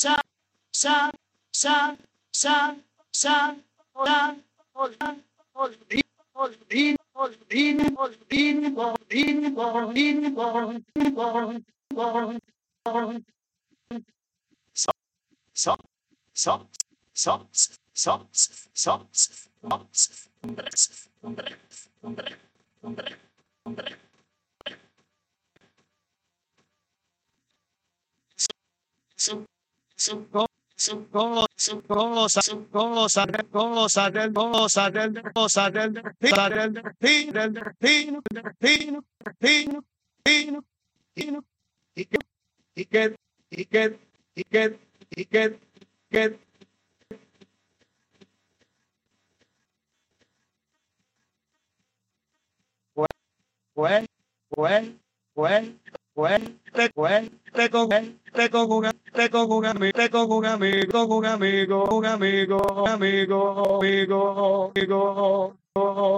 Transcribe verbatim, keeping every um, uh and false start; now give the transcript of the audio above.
sa sa sa sa sa sa olvin olvin olvin olvin olvin olvin olvin so so so so so so so so go so go so go sa so go sa go sa del go sa del go sa del sa del pin del pin pin pin pin pin he get he get he get he get he get get when when when when when tengo tengo un tengo un amigo tengo un amigo un amigo un amigo amigo amigo amigo